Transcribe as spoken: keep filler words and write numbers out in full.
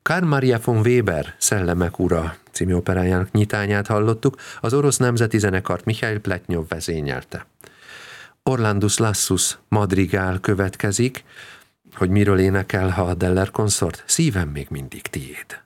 Carl Maria von Weber Szellemek ura című operájának nyitányát hallottuk, az Orosz Nemzeti Zenekart Mihail Pletnyov vezényelte. Orlandus Lassus madrigál következik, hogy miről énekel a Deller Consort, Szívem még mindig tiéd.